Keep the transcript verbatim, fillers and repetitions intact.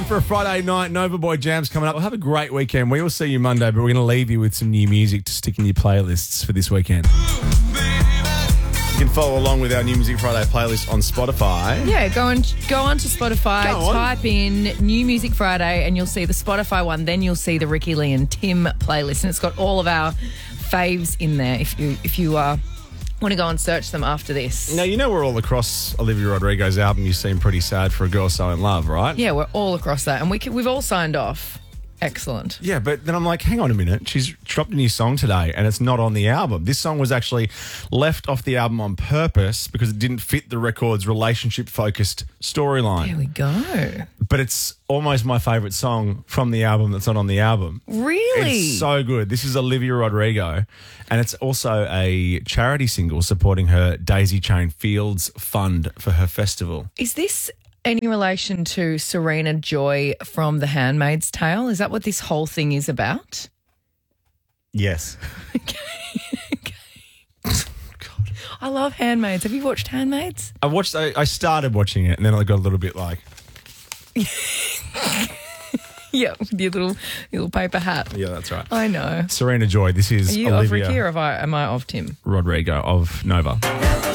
for a Friday night. Nova Boy Jam's coming up. We'll have a great weekend. We will see you Monday, but we're going to leave you with some new music to stick in your playlists for this weekend. You can follow along with our New Music Friday playlist on Spotify. Yeah, go and go on to Spotify, Go on. type in New Music Friday, and you'll see the Spotify one. Then you'll see the Ricky Lee and Tim playlist, and it's got all of our faves in there. If you if you uh, want to go and search them after this. Now, you know we're all across Olivia Rodrigo's album, You Seem Pretty Sad for a Girl So In Love, right? Yeah, we're all across that, and we can, we've all signed off. Excellent. Yeah, but then I'm like, hang on a minute. She's dropped a new song today and it's not on the album. This song was actually left off the album on purpose because it didn't fit the record's relationship-focused storyline. There we go. But it's almost my favourite song from the album that's not on the album. Really? It's so good. This is Olivia Rodrigo, and it's also a charity single supporting her Daisy Chain Fields Fund for her festival. Is this any relation to Serena Joy from The Handmaid's Tale? Is that what this whole thing is about? Yes. God. I love Handmaids. Have you watched Handmaids? I watched. I, I started watching it, and then I got a little bit like, Yeah, with your little, your little paper hat. yeah, that's right. I know. Serena Joy. This is Are you Olivia of Ricky or am I, am I of Tim? Rodrigo of Nova.